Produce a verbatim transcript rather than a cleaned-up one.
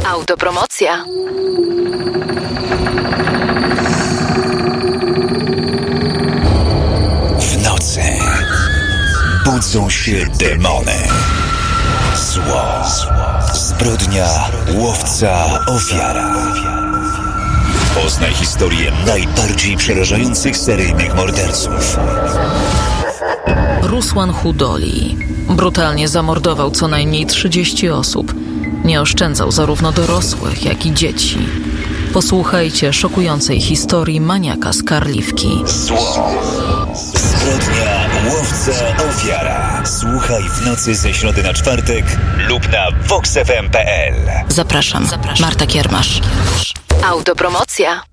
Autopromocja. W nocy budzą się demony. Zło, zbrodnia, łowca, ofiara. Poznaj historię najbardziej przerażających seryjnych morderców. Rusłan Hudoli brutalnie zamordował co najmniej trzydzieści osób. Nie oszczędzał zarówno dorosłych, jak i dzieci. Posłuchajcie szokującej historii maniaka z Karliwki. Zło, zbrodnia, łowca, ofiara. Słuchaj w nocy ze środy na czwartek lub na vox f m kropka p l. Zapraszam, Zapraszam. Marta Kiermasz. Autopromocja.